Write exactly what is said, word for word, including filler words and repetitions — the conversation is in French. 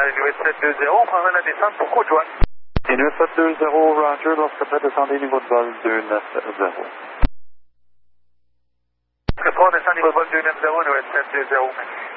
Inuit sept deux zéro, on prendra la descente pour Côte-Joie. Inuit sept deux zéro, Roger, lorsque prêt, descendez niveau de vol deux neuf zéro. Lorsque trois, descend niveau de vol deux neuf zéro, Inuit sept deux zéro.